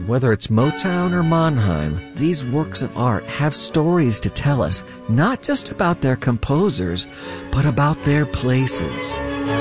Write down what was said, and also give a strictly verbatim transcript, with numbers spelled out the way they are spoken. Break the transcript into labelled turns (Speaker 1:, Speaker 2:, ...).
Speaker 1: Whether it's Motown or Mannheim, these works of art have stories to tell us, not just about their composers, but about their places.